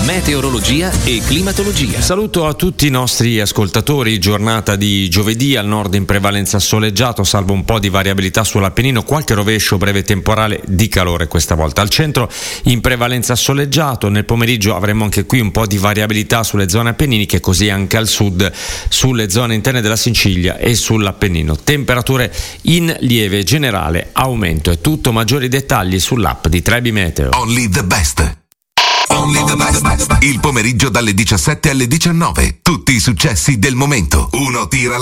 meteorologia e climatologia. Saluto a tutti i nostri ascoltatori. Giornata di giovedì, al nord in prevalenza soleggiato, salvo un po' di variabilità sull'Appennino, qualche rovescio breve temporale di calore questa volta. Al centro in prevalenza soleggiato, nel pomeriggio avremo anche qui un po' di variabilità sulle zone appenniniche, così anche al sud, sulle zone interne della Sicilia e sull'Appennino. Temperature in lieve generale aumento. È tutto, maggiori dettagli sull'app di Trebi Meteo. Only the best. Only the best. Il pomeriggio dalle 17 alle 19. Tutti i successi del momento. Uno tira